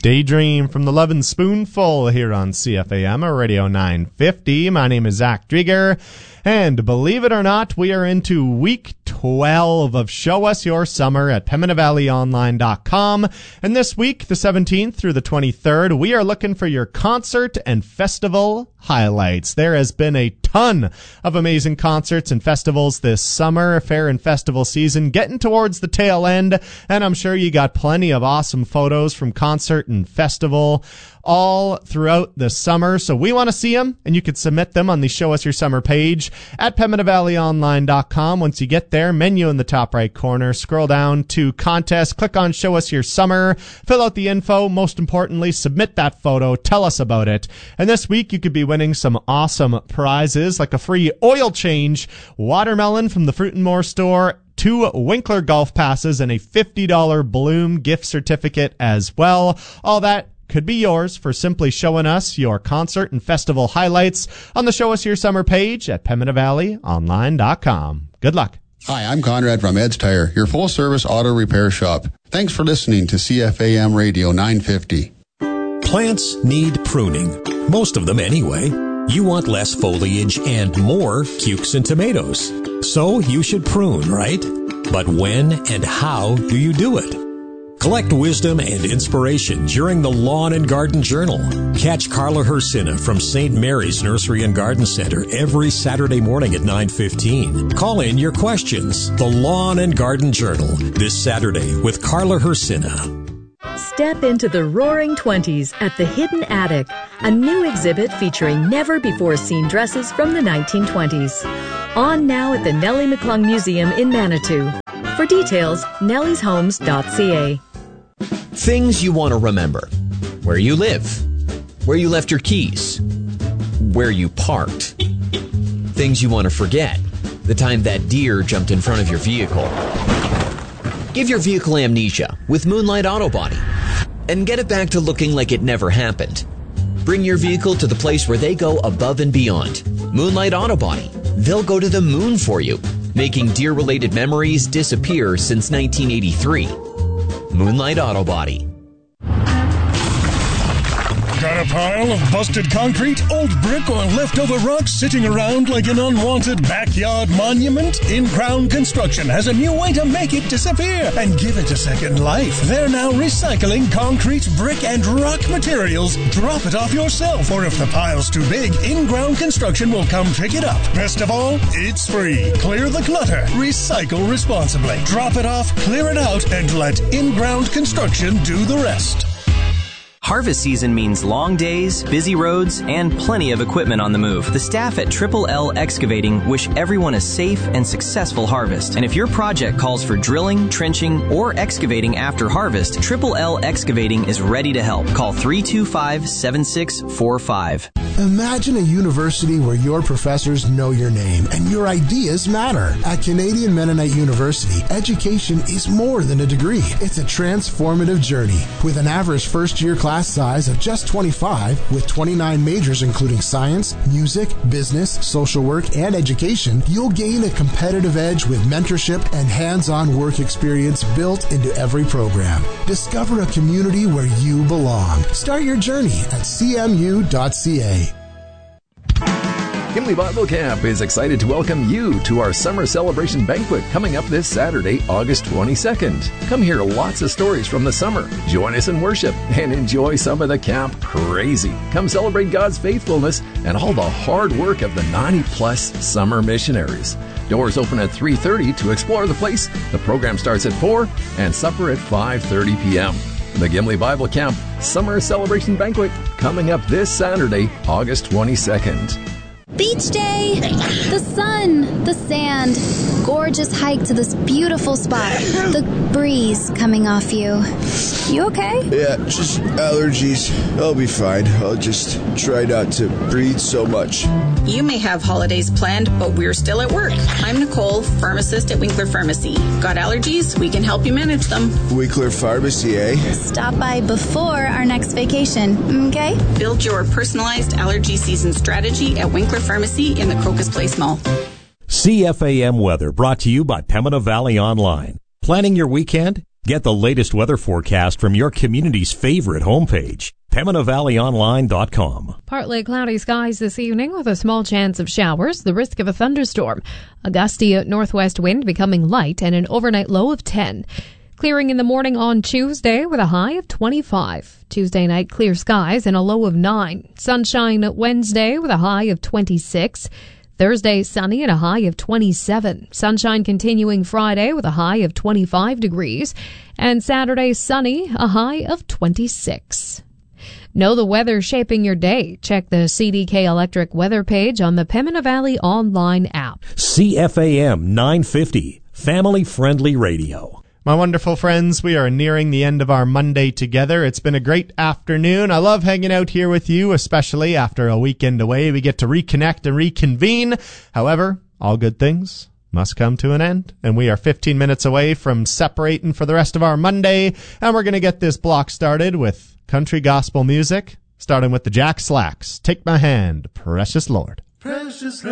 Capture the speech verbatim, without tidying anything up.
Daydream from the Lovin' Spoonful here on C F A M or Radio nine fifty. My name is Zach Drieger, and believe it or not, we are into week twelve of Show Us Your Summer at Pembina Valley Online dot com. And this week, the seventeenth through the twenty-third, we are looking for your concert and festival highlights. There has been a ton of amazing concerts and festivals this summer, fair and festival season, getting towards the tail end, and I'm sure you got plenty of awesome photos from concert and festival all throughout the summer. So we want to see them, and you can submit them on the Show Us Your Summer page at Pembina Valley Online dot com. Once you get there, menu in the top right corner, scroll down to contest, click on Show Us Your Summer, fill out the info, most importantly, submit that photo, tell us about it. And this week you could be winning some awesome prizes like a free oil change, watermelon from the Fruit and More store, two Winkler golf passes, and a fifty dollars Bloom gift certificate as well. All that could be yours for simply showing us your concert and festival highlights on the Show Us Your Summer page at Pembina Valley Online dot com. Good luck. Hi, I'm Conrad from Ed's Tire, your full-service auto repair shop. Thanks for listening to C F A M Radio nine fifty. Plants need pruning. Most of them anyway. You want less foliage and more cukes and tomatoes. So you should prune, right? But when and how do you do it? Collect wisdom and inspiration during the Lawn and Garden Journal. Catch Carla Hersina from Saint Mary's Nursery and Garden Center every Saturday morning at nine fifteen. Call in your questions. The Lawn and Garden Journal this Saturday with Carla Hersina. Step into the roaring twenties at the Hidden Attic, a new exhibit featuring never-before-seen dresses from the nineteen twenties. On now at the Nellie McClung Museum in Manitou. For details, nellies homes dot c a. Things you want to remember. Where you live. Where you left your keys. Where you parked. Things you want to forget. The time that deer jumped in front of your vehicle. Give your vehicle amnesia with Moonlight Auto Body and get it back to looking like it never happened. Bring your vehicle to the place where they go above and beyond. Moonlight Auto Body. They'll go to the moon for you, making deer-related memories disappear since nineteen eighty-three. Moonlight Auto Body. Got a pile of busted concrete, old brick, or leftover rocks sitting around like an unwanted backyard monument? In-Ground Construction has a new way to make it disappear and give it a second life. They're now recycling concrete, brick, and rock materials. Drop it off yourself, or if the pile's too big, In-Ground Construction will come pick it up. Best of all, it's free. Clear the clutter. Recycle responsibly. Drop it off, clear it out, and let In-Ground Construction do the rest. Harvest season means long days, busy roads, and plenty of equipment on the move. The staff at Triple L Excavating wish everyone a safe and successful harvest. And if your project calls for drilling, trenching, or excavating after harvest, Triple L Excavating is ready to help. Call three two five, seven six four five. Imagine a university where your professors know your name and your ideas matter. At Canadian Mennonite University, education is more than a degree. It's a transformative journey. With an average first-year class size of just twenty-five, with twenty-nine majors including science, music, business, social work, and education, you'll gain a competitive edge with mentorship and hands-on work experience built into every program. Discover a community where you belong. Start your journey at c m u dot c a. Gimli Bible Camp is excited to welcome you to our Summer Celebration Banquet coming up this Saturday, August twenty-second. Come hear lots of stories from the summer, join us in worship, and enjoy some of the camp crazy. Come celebrate God's faithfulness and all the hard work of the ninety plus summer missionaries. Doors open at three thirty to explore the place. The program starts at four and supper at five thirty p.m. The Gimli Bible Camp Summer Celebration Banquet coming up this Saturday, August twenty-second. Beach day! The sun, the sand, gorgeous hike to this beautiful spot, the breeze coming off you. You okay? Yeah, just allergies. I'll be fine. I'll just try not to breathe so much. You may have holidays planned, but we're still at work. I'm Nicole, pharmacist at Winkler Pharmacy. Got allergies? We can help you manage them. Winkler Pharmacy, eh? Stop by before our next vacation, okay? Build your personalized allergy season strategy at Winkler Pharmacy in the Crocus Place Mall. C F A M weather brought to you by Pembina Valley Online. Planning your weekend? Get the latest weather forecast from your community's favorite homepage, Pembina Valley Online dot com. Partly cloudy skies this evening with a small chance of showers, the risk of a thunderstorm. A gusty northwest wind becoming light and an overnight low of ten. Clearing in the morning on Tuesday with a high of twenty-five. Tuesday night clear skies and a low of nine. Sunshine Wednesday with a high of twenty-six. Thursday, sunny and a high of twenty-seven. Sunshine continuing Friday with a high of twenty-five degrees. And Saturday, sunny, a high of twenty-six. Know the weather shaping your day. Check the C D K Electric weather page on the Pembina Valley Online app. C F A M nine fifty, family-friendly radio. My wonderful friends, we are nearing the end of our Monday together. It's been a great afternoon. I love hanging out here with you, especially after a weekend away. We get to reconnect and reconvene. However, all good things must come to an end, and we are fifteen minutes away from separating for the rest of our Monday, and we're going to get this block started with country gospel music, starting with the Jack Slacks. Take My Hand, Precious Lord. Precious